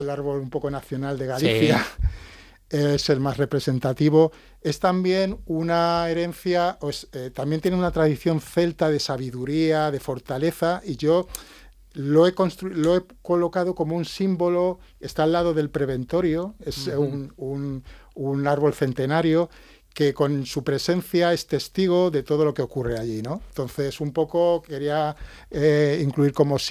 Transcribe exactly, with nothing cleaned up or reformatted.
el árbol un poco nacional de Galicia. Sí. Es el más representativo. Es también una herencia, pues, eh, también tiene una tradición celta de sabiduría, de fortaleza, y yo lo he, constru- lo he colocado como un símbolo. Está al lado del preventorio, es uh-huh. un, un, un árbol centenario que con su presencia es testigo de todo lo que ocurre allí, ¿no? Entonces, un poco quería eh, incluir como